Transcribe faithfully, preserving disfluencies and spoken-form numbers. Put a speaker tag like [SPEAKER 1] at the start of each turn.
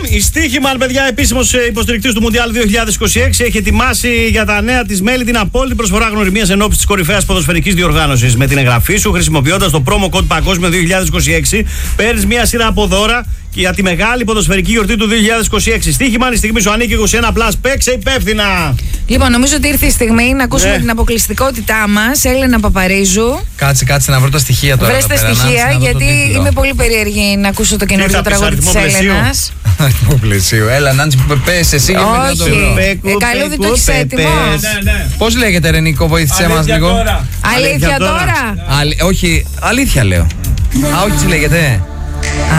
[SPEAKER 1] Η Στίχημαν, παιδιά, επίσημος υποστηρικτής του Μουντιάλ δύο χιλιάδες είκοσι έξι, έχει ετοιμάσει για τα νέα της μέλη την απόλυτη προσφορά γνωριμίας εν ώψη της κορυφαίας ποδοσφαιρικής διοργάνωσης. Με την εγγραφή σου, χρησιμοποιώντας το promo code Παγκόσμιο δύο χιλιάδες είκοσι έξι, παίρνεις μια σειρά από δώρα για τη μεγάλη ποδοσφαιρική γιορτή του δύο χιλιάδες είκοσι έξι. Στίχημαν, η στιγμή σου ανήκει είκοσι ένα πλας. Παίξε υπεύθυνα.
[SPEAKER 2] Λοιπόν, νομίζω ότι ήρθε η στιγμή να ακούσουμε
[SPEAKER 1] ναι.
[SPEAKER 2] την αποκλειστικότητά μας. Έλενα Παπαρίζου.
[SPEAKER 3] Κάτσε, κάτσε να βρω τα στοιχεία τώρα.
[SPEAKER 2] Βρες τα στοιχεία, γιατί είμαι πολύ περίεργη να ακούσω το καινούργιο τραγούδι της Έλενας.
[SPEAKER 3] Αριθμό πλαισίου. Έλα, Νάντσι, πες εσύ για να το βρω.
[SPEAKER 2] Καλούδι, το έχεις έτοιμο.
[SPEAKER 3] Πώς λέγεται, Ρενικό, βοήθησέ μας λίγο.
[SPEAKER 2] Αλήθεια τώρα.
[SPEAKER 3] Όχι, αλήθεια λέω. Α, όχι, τι λέγεται.